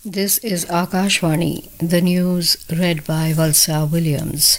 This is Akashvani, the news read by Valsa Williams.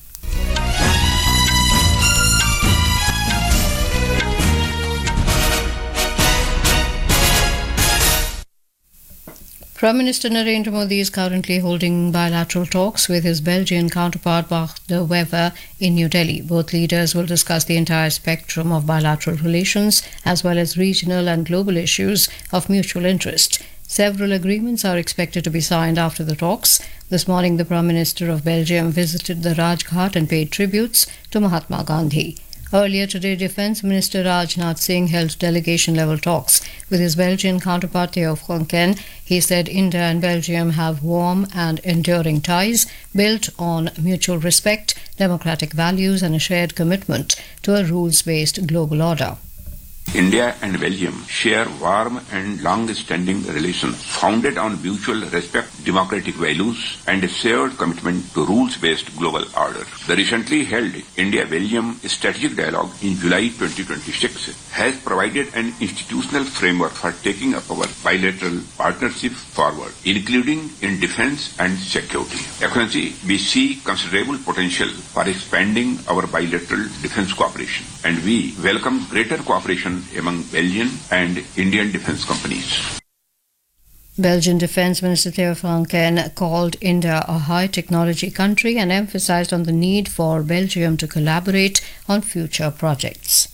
Prime Minister Narendra Modi is currently holding bilateral talks with his Belgian counterpart Bart de Wever in New Delhi. Both leaders will discuss the entire spectrum of bilateral relations as well as regional and global issues of mutual interest. Several agreements are expected to be signed after the talks. This morning, the Prime Minister of Belgium visited the Rajghat and paid tributes to Mahatma Gandhi. Earlier today, Defence Minister Rajnath Singh held delegation-level talks with his Belgian counterpart Theo Franken. He said India and Belgium have warm and enduring ties built on mutual respect, democratic values and a shared commitment to a rules-based global order. India and Belgium share warm and long-standing relations founded on mutual respect, democratic values, and a shared commitment to rules-based global order. The recently held India-Belgium Strategic Dialogue in July 2026 has provided an institutional framework for taking up our bilateral partnership forward, including in defense and security. Excellency, we see considerable potential for expanding our bilateral defense cooperation, and we welcome greater cooperation among Belgian and Indian defence companies. Belgian Defence Minister Theo Franken called India a high-technology country and emphasised on the need for Belgium to collaborate on future projects.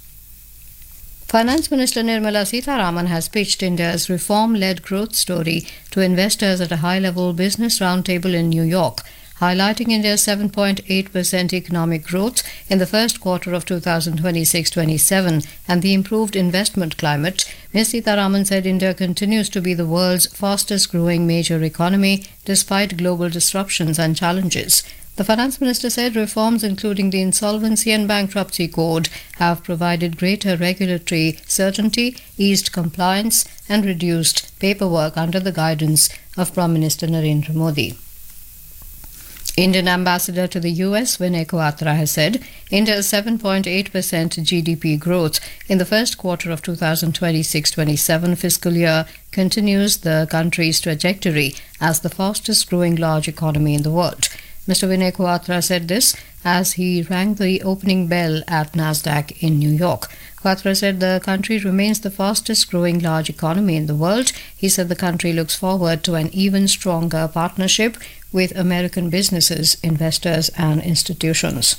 Finance Minister Nirmala Sitharaman has pitched India's reform-led growth story to investors at a high-level business roundtable in New York, highlighting India's 7.8% economic growth in the first quarter of 2026-27 and the improved investment climate. Ms. Sitharaman said India continues to be the world's fastest-growing major economy despite global disruptions and challenges. The Finance Minister said reforms including the Insolvency and Bankruptcy Code have provided greater regulatory certainty, eased compliance and reduced paperwork under the guidance of Prime Minister Narendra Modi. Indian ambassador to the US, Vinay Quatra, has said India's 7.8% GDP growth in the first quarter of 2026-27 fiscal year continues the country's trajectory as the fastest growing large economy in the world. Mr. Vinay Quatra said this as he rang the opening bell at Nasdaq in New York. Quatra said the country remains the fastest growing large economy in the world. He said the country looks forward to an even stronger partnership with American businesses, investors and institutions.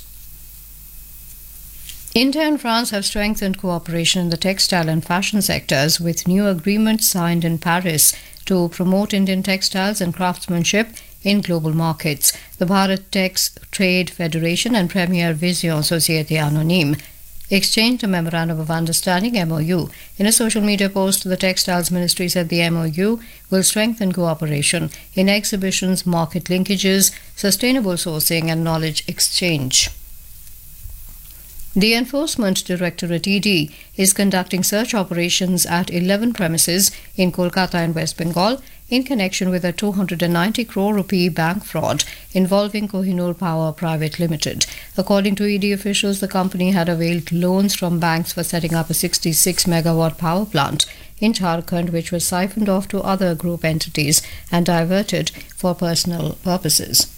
India and France have strengthened cooperation in the textile and fashion sectors with new agreements signed in Paris to promote Indian textiles and craftsmanship in global markets. The Bharat Tex Trade Federation and Premier Vision Société Anonyme exchanged a Memorandum of Understanding MOU. In a social media post, the Textiles Ministry said the MOU will strengthen cooperation in exhibitions, market linkages, sustainable sourcing and knowledge exchange. The Enforcement Directorate ED is conducting search operations at 11 premises in Kolkata and West Bengal in connection with a 290 crore rupee bank fraud involving Kohinoor Power Private Limited. According to ED officials, the company had availed loans from banks for setting up a 66 megawatt power plant in Jharkhand, which was siphoned off to other group entities and diverted for personal purposes.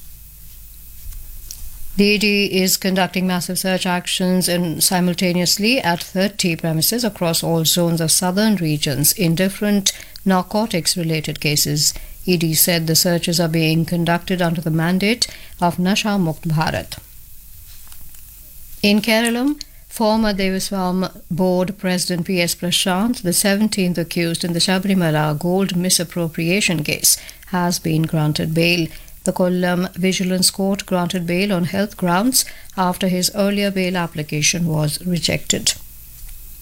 The ED is conducting massive search actions simultaneously at 30 premises across all zones of southern regions in different narcotics-related cases. ED said the searches are being conducted under the mandate of Nasha Mukt Bharat. In Kerala, former Devaswam Board President P.S. Prashant, the 17th accused in the Sabarimala gold misappropriation case, has been granted bail. The Kollam Vigilance Court granted bail on health grounds after his earlier bail application was rejected.